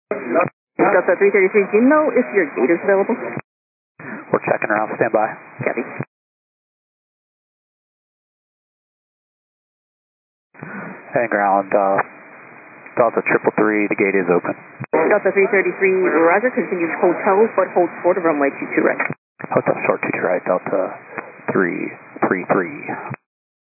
Delta 333, do you know if your gate is available? We're checking around, stand by. Copy. And ground, Delta 333, the gate is open. Delta 333, roger, continues hotel, but hold short of runway 22 right. Hotel short 22 right, Delta 333.